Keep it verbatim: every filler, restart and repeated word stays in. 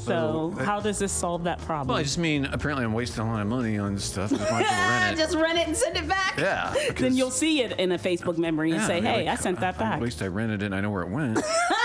So, So, how does this solve that problem? well, I just mean apparently I'm wasting a lot of money on stuff. I just want to rent it. Just rent it and send it back. Yeah. Then because- you'll see it in a Facebook memory and yeah, say, I'd be "Hey, like, I sent that At back." least I rented it and I know where it went.